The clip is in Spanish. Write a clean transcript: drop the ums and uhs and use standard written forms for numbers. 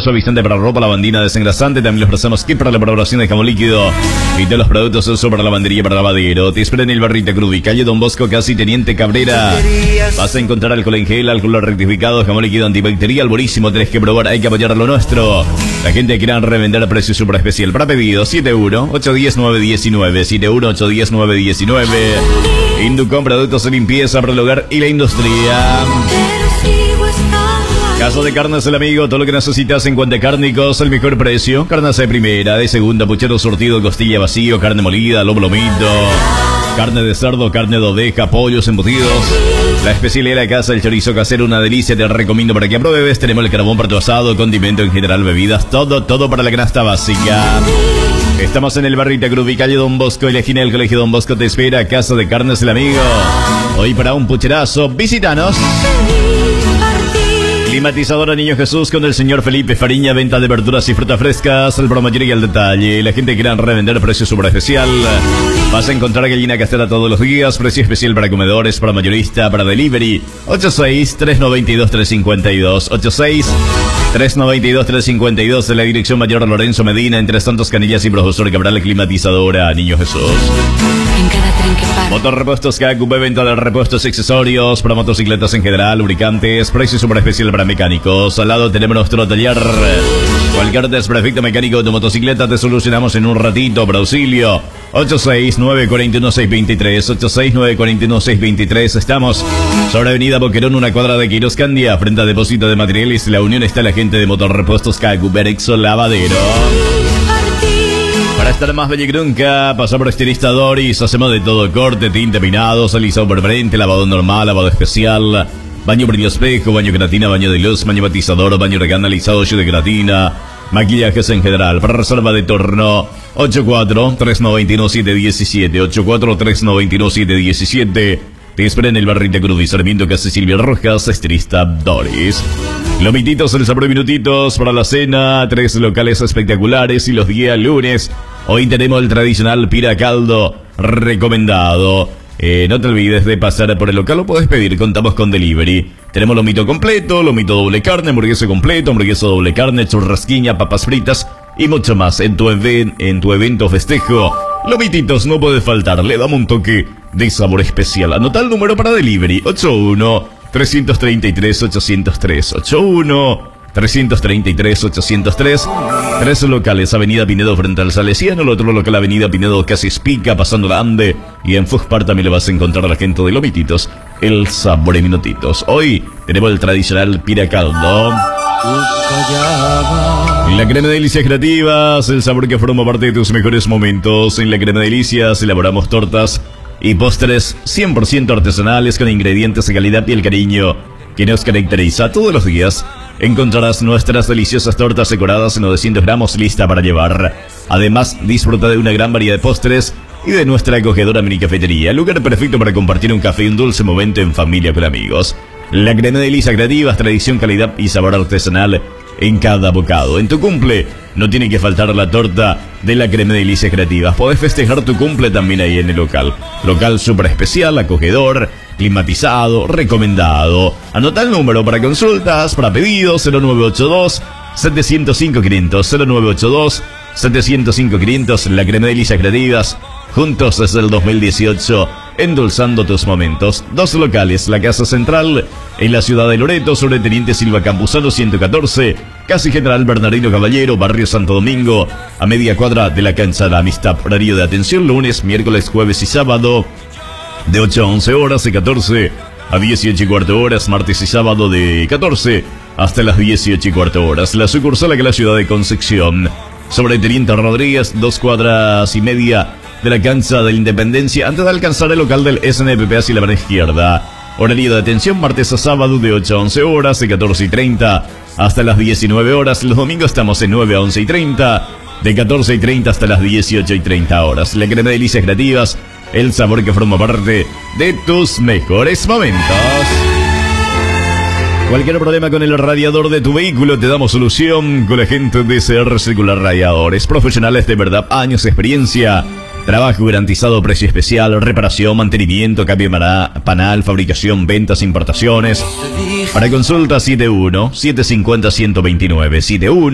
suavizante para ropa, lavandina, desengrasante. También les ofrecemos kit para la preparación de jamón líquido y todos los productos uso para lavandería, para lavadero. Te espera en el Barrita Crudi, calle Don Bosco, casi Teniente Cabrera. Vas a encontrar alcohol en gel, alcohol rectificado, jamón líquido antibacterial, buenísimo. Tenés que probar, hay que apoyar lo nuestro. La gente quiere revender a precio super especial. Para pedidos, 71-810-919, 71-810-919. Inducom, productos de limpieza para el hogar y la industria. Caso de Carnes El Amigo, todo lo que necesitas en cuanto a cárnicos, el mejor precio. Carnes de primera, de segunda, puchero surtido, costilla vacío, carne molida, lomo lomito, carne de cerdo, carne de oveja, pollos embutidos. La especialidad de la casa, el chorizo casero, una delicia, te recomiendo para que apruebes. Tenemos el carbón para tu asado, condimento en general, bebidas, todo para la canasta básica. Estamos en el Barrita Crudi, calle Don Bosco, y la esquina del Colegio Don Bosco te espera. Casa de Carnes El Amigo. Hoy para un pucherazo, visítanos. Climatizadora Niño Jesús con el señor Felipe Fariña, venta de verduras y frutas frescas, el mayoría y al detalle. La gente quiere revender, precio super especial. Vas a encontrar gallina casera todos los días, precio especial para comedores, para mayorista, para delivery. 86-392-352, 86-392-352 de la dirección Mayor Lorenzo Medina, entre Santos Canillas y Profesor Cabral. Climatizadora Niño Jesús. En cada tren que pasa. Motorrepuestos KQP, venta de repuestos y accesorios para motocicletas en general, lubricantes, precio super especial para mecánicos. Al lado tenemos nuestro taller. Cualquier desperfecto mecánico de tu motocicleta te solucionamos en un ratito. Para auxilio, 86-941-623, 86-941-623. Estamos sobre Avenida Boquerón, una cuadra de Quirós Candia, frente a Depósito de Materiales La Unión. Está la gente de Motorrepuestos KQP, Exo Lavadero. Para estar más bello que nunca, pasa por Estilista Doris. Hacemos de todo: corte, tinte, peinado, alisado permanente, lavado normal, lavado especial, baño brillo espejo, baño queratina, baño de luz, baño matizador, baño regana, alisado de queratina, maquillajes en general. Para reserva de torno, 84-391-717, 84-391-717. Te espera en el Barrita Crudi, Sarmiento, Casa Silvia Rojas, Estilista Doris. Lomititos, el sabor de minutitos para la cena, 3 locales espectaculares y los días lunes. Hoy tenemos el tradicional piracaldo recomendado. No te olvides de pasar por el local, lo puedes pedir, contamos con delivery. Tenemos lomito completo, lomito doble carne, hamburguesa completo, hamburguesa doble carne, churrasquiña, papas fritas y mucho más en tu evento festejo. Lomititos no puede faltar, le damos un toque de sabor especial. Anota el número para delivery, 81-333-803, 81-333-803. 3 locales, Avenida Pinedo frente al Salesiano, el otro local Avenida Pinedo casi Espica, pasando la Ande, y en Fuspar también le vas a encontrar a la gente de Lomititos, el sabor de minutitos. Hoy tenemos el tradicional piracaldo. La crema de delicias creativas, el sabor que forma parte de tus mejores momentos. En la crema de delicias elaboramos tortas y postres 100% artesanales con ingredientes de calidad y el cariño que nos caracteriza. Todos los días encontrarás nuestras deliciosas tortas decoradas en 900 gramos, lista para llevar. Además, disfruta de una gran variedad de postres y de nuestra acogedora mini cafetería, lugar perfecto para compartir un café y un dulce momento en familia con amigos. La crema de delicias creativas, tradición, calidad y sabor artesanal en cada bocado. En tu cumple no tiene que faltar la torta de la crema de delicias creativas. Podés festejar tu cumple también ahí en el local. Local súper especial, acogedor, climatizado, recomendado. Anota el número para consultas, para pedidos, 0982-705-500, 0982-705-500. La crema de delicias creativas, juntos desde el 2018, endulzando tus momentos. 2 locales, la Casa Central en la ciudad de Loreto, sobre Teniente Silva Campuzano 114, casi General Bernardino Caballero, barrio Santo Domingo, a media cuadra de la cancha de la Amistad. Horario de atención lunes, miércoles, jueves y sábado de 8 a 11 horas, de 14 a 18 y cuarto horas, martes y sábado de 14 hasta las 18 y cuarto horas. La sucursal aquí en la ciudad de Concepción, sobre Teniente Rodríguez, 2 cuadras y media de la cancha de la Independencia, antes de alcanzar el local del SNPP hacia la mano izquierda. Horario de atención martes a sábado de 8 a 11 horas, de 14 y 30 hasta las 19 horas. Los domingos estamos de 9 a 11 y 30, de 14 y 30 hasta las 18 y 30 horas. La crema de delicias creativas, el sabor que forma parte de tus mejores momentos. Cualquier problema con el radiador de tu vehículo, te damos solución con la gente de CR Circular Radiadores. Profesionales de verdad, años de experiencia. Trabajo garantizado, precio especial, reparación, mantenimiento, cambio panal, fabricación, ventas, importaciones. Para consulta 71-750-129, 71